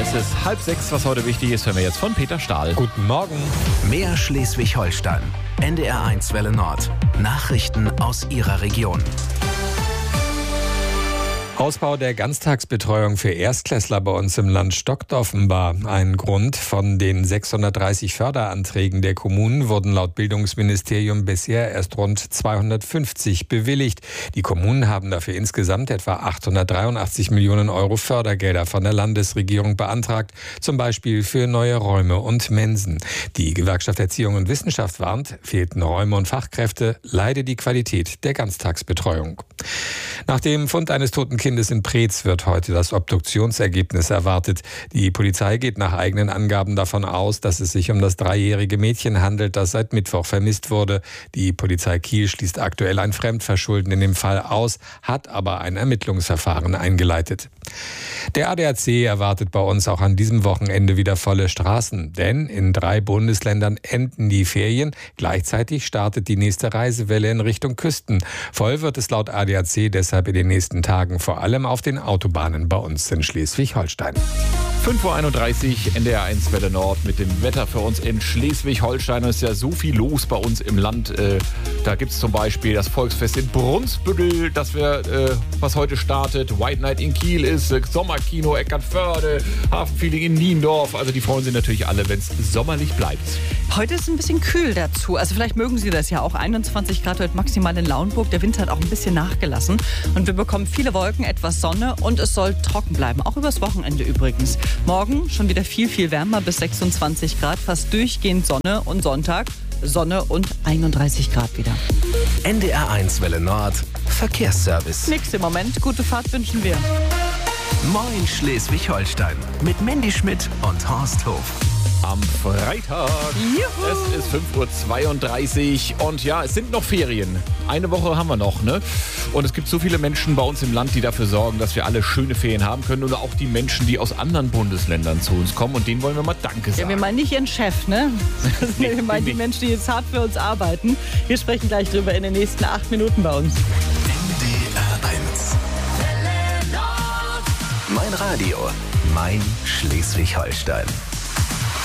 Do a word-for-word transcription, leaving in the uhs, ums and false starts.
Es ist halb sechs, was heute wichtig ist, hören wir jetzt von Peter Stahl. Guten Morgen. Mehr Schleswig-Holstein. N D R eins Welle Nord. Nachrichten aus Ihrer Region. Ausbau der Ganztagsbetreuung für Erstklässler bei uns im Land stockt offenbar. Ein Grund: Von den sechshundertdreißig Förderanträgen der Kommunen wurden laut Bildungsministerium bisher erst rund zweihundertfünfzig bewilligt. Die Kommunen haben dafür insgesamt etwa achthundertdreiundachtzig Millionen Euro Fördergelder von der Landesregierung beantragt, zum Beispiel für neue Räume und Mensen. Die Gewerkschaft Erziehung und Wissenschaft warnt, fehlten Räume und Fachkräfte, leide die Qualität der Ganztagsbetreuung. Nach dem Fund eines toten Kindes in Preetz wird heute das Obduktionsergebnis erwartet. Die Polizei geht nach eigenen Angaben davon aus, dass es sich um das dreijährige Mädchen handelt, das seit Mittwoch vermisst wurde. Die Polizei Kiel schließt aktuell ein Fremdverschulden in dem Fall aus, hat aber ein Ermittlungsverfahren eingeleitet. Der A D A C erwartet bei uns auch an diesem Wochenende wieder volle Straßen, denn in drei Bundesländern enden die Ferien. Gleichzeitig startet die nächste Reisewelle in Richtung Küsten. Voll wird es laut A D A C deshalb in den nächsten Tagen vor allem auf den Autobahnen bei uns in Schleswig-Holstein. fünf Uhr einunddreißig, N D R eins Welle Nord mit dem Wetter für uns in Schleswig-Holstein. Es ist ja so viel los bei uns im Land. Äh, da gibt es zum Beispiel das Volksfest in Brunsbüttel, das wir, äh, was heute startet. White Night in Kiel ist, äh, Sommerkino Eckernförde, Hafenfeeling in Niendorf. Also die freuen sich natürlich alle, wenn es sommerlich bleibt. Heute ist es ein bisschen kühl dazu. Also vielleicht mögen Sie das ja auch. einundzwanzig Grad heute maximal in Lauenburg. Der Wind hat auch ein bisschen nachgelassen. Und wir bekommen viele Wolken, etwas Sonne und es soll trocken bleiben. Auch übers Wochenende übrigens. Morgen schon wieder viel, viel wärmer bis sechsundzwanzig Grad. Fast durchgehend Sonne und Sonntag Sonne und einunddreißig Grad wieder. N D R eins Welle Nord. Verkehrsservice. Nix im Moment. Gute Fahrt wünschen wir. Moin Schleswig-Holstein. Mit Mandy Schmidt und Horst Hof. Am Freitag. Juhu. Es ist fünf Uhr zweiunddreißig und ja, es sind noch Ferien. Eine Woche haben wir noch, ne? Und es gibt so viele Menschen bei uns im Land, die dafür sorgen, dass wir alle schöne Ferien haben können. Oder auch die Menschen, die aus anderen Bundesländern zu uns kommen. Und denen wollen wir mal Danke sagen. Ja, wir meinen nicht Ihren Chef, ne? Nee, wir meinen die nicht. Menschen, die jetzt hart für uns arbeiten. Wir sprechen gleich drüber in den nächsten acht Minuten bei uns. N D R eins. Mein Radio. Mein Schleswig-Holstein.